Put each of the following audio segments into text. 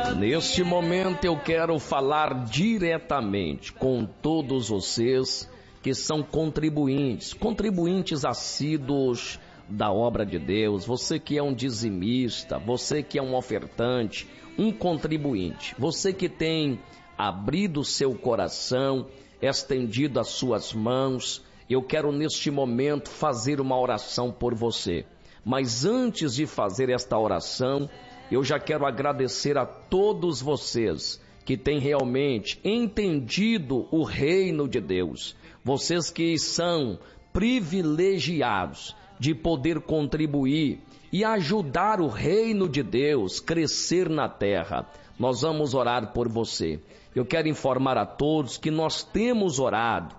Neste momento eu quero falar diretamente com todos vocês que são contribuintes assíduos da obra de Deus, você que é um dizimista, você que é um ofertante, um contribuinte, você que tem abrido seu coração, estendido as suas mãos. Eu quero neste momento fazer uma oração por você. Mas antes de fazer esta oração, eu já quero agradecer a todos vocês que têm realmente entendido o reino de Deus. Vocês que são privilegiados de poder contribuir e ajudar o reino de Deus crescer na terra. Nós vamos orar por você. Eu quero informar a todos que nós temos orado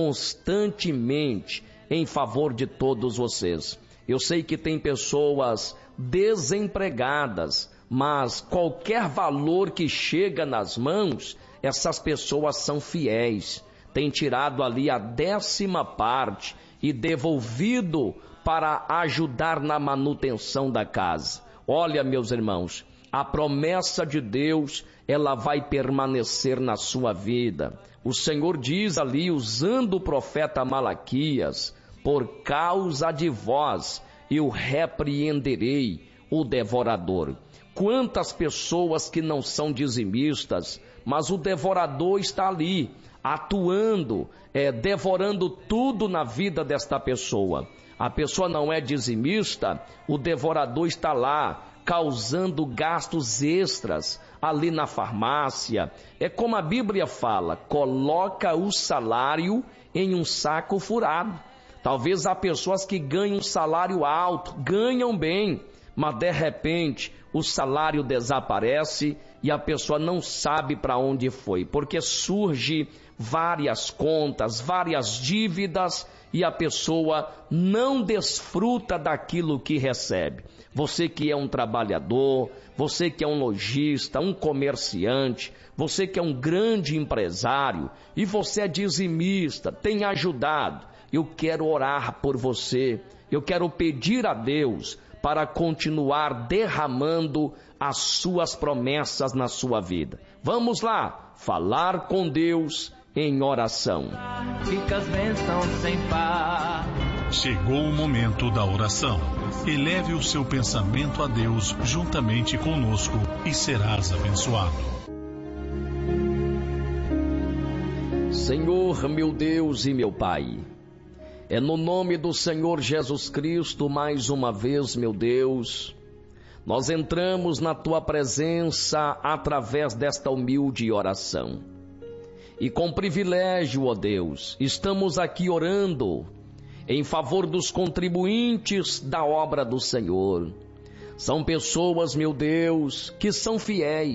constantemente em favor de todos vocês. Eu sei que tem pessoas desempregadas, mas qualquer valor que chega nas mãos, essas pessoas são fiéis. Tem tirado ali a 10ª parte e devolvido para ajudar na manutenção da casa. Olha, meus irmãos, a promessa de Deus, ela vai permanecer na sua vida. O Senhor diz ali, usando o profeta Malaquias: por causa de vós eu repreenderei o devorador. Quantas pessoas que não são dizimistas, mas o devorador está ali, atuando, devorando tudo na vida desta pessoa. A pessoa não é dizimista, o devorador está lá, causando gastos extras ali na farmácia. É como a Bíblia fala: coloca o salário em um saco furado. Talvez há pessoas que ganham um salário alto, ganham bem, mas de repente o salário desaparece e a pessoa não sabe para onde foi, porque surge várias contas, várias dívidas e a pessoa não desfruta daquilo que recebe. Você que é um trabalhador, você que é um lojista, um comerciante, você que é um grande empresário e você é dizimista, tem ajudado. Eu quero orar por você, eu quero pedir a Deus para continuar derramando as suas promessas na sua vida. Vamos lá, falar com Deus em oração. Fica as bênçãos sem par. Chegou o momento da oração. Eleve o seu pensamento a Deus juntamente conosco e serás abençoado. Senhor, meu Deus e meu Pai, é no nome do Senhor Jesus Cristo, mais uma vez, meu Deus, nós entramos na Tua presença através desta humilde oração. E com privilégio, ó Deus, estamos aqui orando em favor dos contribuintes da obra do Senhor. São pessoas, meu Deus, que são fiéis.